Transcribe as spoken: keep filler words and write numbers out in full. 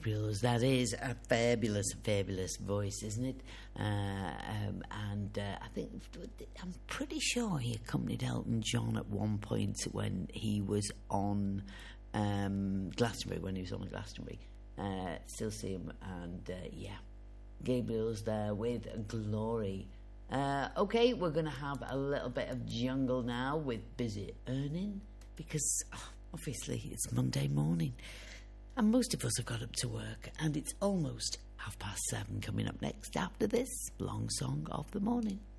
Gabriel's. That is a fabulous, fabulous voice, isn't it? Uh, um, and uh, I think, I'm pretty sure he accompanied Elton John at one point when he was on um, Glastonbury, when he was on Glastonbury. Uh, still see him, and uh, yeah, Gabriel's there with Glory. Uh, okay, we're going to have a little bit of jungle now with Busy Earning, because oh, obviously it's Monday morning and most of us have got up to work, and it's almost half past seven. Coming up next after this long song of the morning.